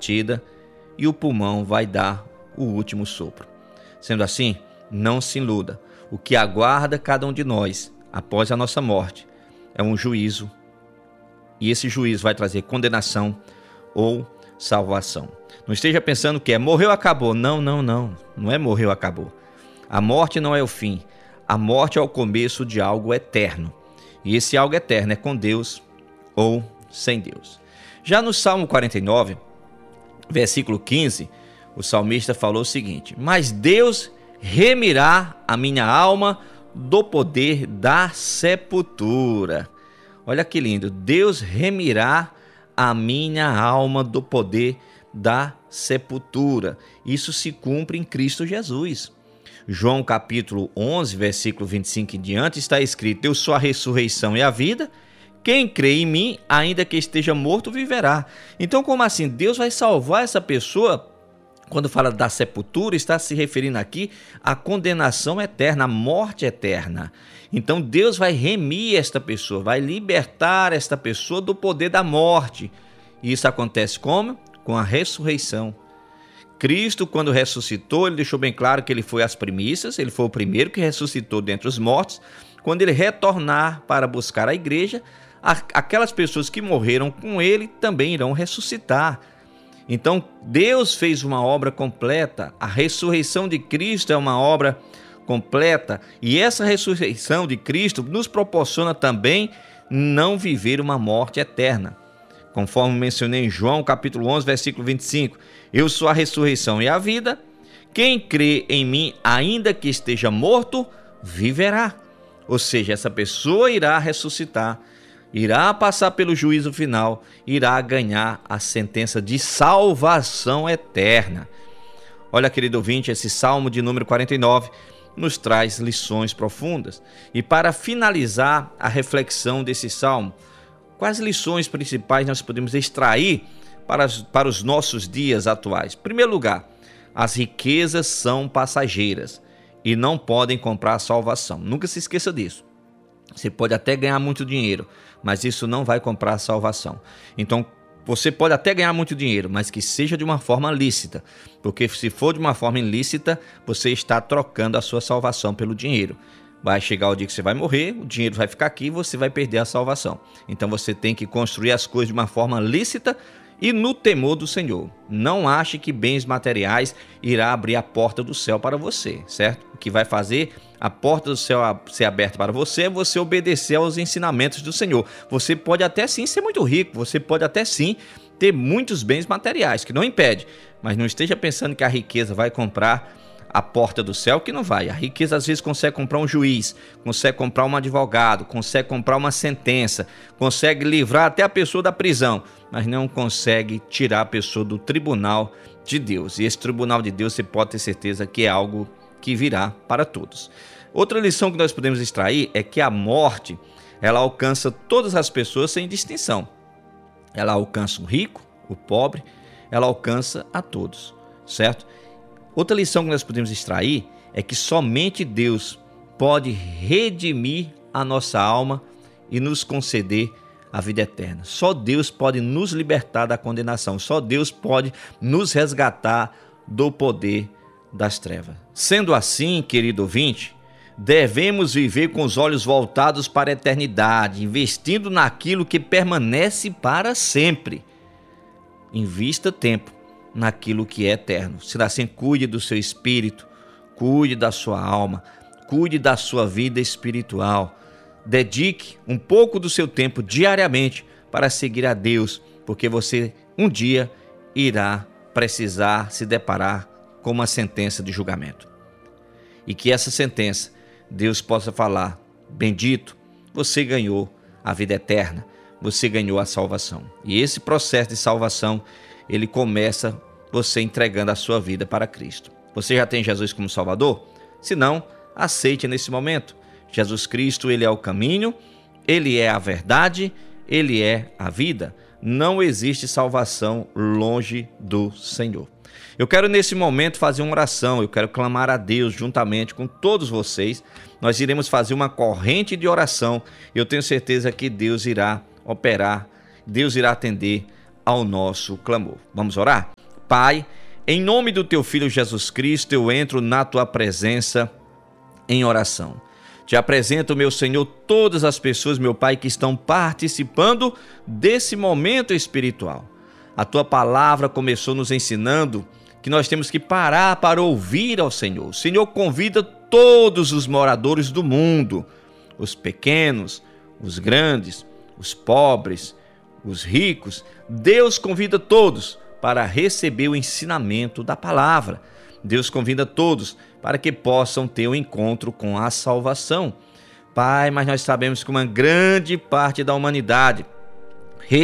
partida e o pulmão vai dar o último sopro. Sendo assim, não se iluda. O que aguarda cada um de nós após a nossa morte é um juízo, e esse juízo vai trazer condenação ou salvação. Não esteja pensando que morreu, acabou. Não. Não é morreu, acabou. A morte não é o fim. A morte é o começo de algo eterno. E esse algo eterno é com Deus ou sem Deus. Já no Salmo 49, versículo 15, o salmista falou o seguinte: mas Deus remirá a minha alma do poder da sepultura. Olha que lindo. Deus remirá a minha alma do poder da sepultura. Isso se cumpre em Cristo Jesus. João capítulo 11, versículo 25 em diante, está escrito: eu sou a ressurreição e a vida. Quem crê em mim, ainda que esteja morto, viverá. Então, como assim? Deus vai salvar essa pessoa? Quando fala da sepultura, está se referindo aqui à condenação eterna, à morte eterna. Então Deus vai remir esta pessoa, vai libertar esta pessoa do poder da morte. E isso acontece como? Com a ressurreição. Cristo, quando ressuscitou, ele deixou bem claro que ele foi as primícias, ele foi o primeiro que ressuscitou dentre os mortos. Quando ele retornar para buscar a igreja, aquelas pessoas que morreram com ele também irão ressuscitar. Então, Deus fez uma obra completa. A ressurreição de Cristo é uma obra completa. E essa ressurreição de Cristo nos proporciona também não viver uma morte eterna. Conforme mencionei em João, capítulo 11, versículo 25. Eu sou a ressurreição e a vida. Quem crê em mim, ainda que esteja morto, viverá. Ou seja, essa pessoa irá ressuscitar, irá passar pelo juízo final, irá ganhar a sentença de salvação eterna. Olha, querido ouvinte, esse Salmo de número 49 nos traz lições profundas. E para finalizar a reflexão desse Salmo, quais lições principais nós podemos extrair para os nossos dias atuais? Em primeiro lugar, as riquezas são passageiras e não podem comprar a salvação. Nunca se esqueça disso. Você pode até ganhar muito dinheiro, mas isso não vai comprar a salvação. Então, você pode até ganhar muito dinheiro, mas que seja de uma forma lícita. Porque se for de uma forma ilícita, você está trocando a sua salvação pelo dinheiro. Vai chegar o dia que você vai morrer, o dinheiro vai ficar aqui e você vai perder a salvação. Então você tem que construir as coisas de uma forma lícita e no temor do Senhor. Não ache que bens materiais irá abrir a porta do céu para você, certo? O que vai fazer a porta do céu ser aberta para você é você obedecer aos ensinamentos do Senhor. Você pode até sim ser muito rico, você pode até sim ter muitos bens materiais, que não impede, mas não esteja pensando que a riqueza vai comprar a porta do céu, que não vai. A riqueza às vezes consegue comprar um juiz, consegue comprar um advogado, consegue comprar uma sentença, consegue livrar até a pessoa da prisão, mas não consegue tirar a pessoa do tribunal de Deus. E esse tribunal de Deus, você pode ter certeza que é algo que virá para todos. Outra lição que nós podemos extrair é que a morte, ela alcança todas as pessoas sem distinção. Ela alcança o rico, o pobre, ela alcança a todos, certo? Outra lição que nós podemos extrair é que somente Deus pode redimir a nossa alma e nos conceder a vida eterna. Só Deus pode nos libertar da condenação. Só Deus pode nos resgatar do poder das trevas. Sendo assim, querido ouvinte, devemos viver com os olhos voltados para a eternidade, investindo naquilo que permanece para sempre. Invista tempo naquilo que é eterno. Se assim, cuide do seu espírito, cuide da sua alma, cuide da sua vida espiritual. Dedique um pouco do seu tempo diariamente para seguir a Deus, porque você um dia irá precisar se deparar com uma sentença de julgamento. E que essa sentença, Deus possa falar: bendito, você ganhou a vida eterna, você ganhou a salvação. E esse processo de salvação, ele começa você entregando a sua vida para Cristo. Você já tem Jesus como Salvador? Se não, aceite nesse momento. Jesus Cristo, ele é o caminho, ele é a verdade, ele é a vida. Não existe salvação longe do Senhor. Eu quero nesse momento fazer uma oração, eu quero clamar a Deus juntamente com todos vocês. Nós iremos fazer uma corrente de oração. Eu tenho certeza que Deus irá operar, Deus irá atender ao nosso clamor. Vamos orar? Pai, em nome do teu Filho Jesus Cristo, eu entro na tua presença em oração. Te apresento, meu Senhor, todas as pessoas, meu Pai, que estão participando desse momento espiritual. A tua palavra começou nos ensinando que nós temos que parar para ouvir ao Senhor. O Senhor convida todos os moradores do mundo, os pequenos, os grandes, os pobres, os ricos. Deus convida todos para receber o ensinamento da palavra. Deus convida todos para que possam ter um encontro com a salvação. Pai, mas nós sabemos que uma grande parte da humanidade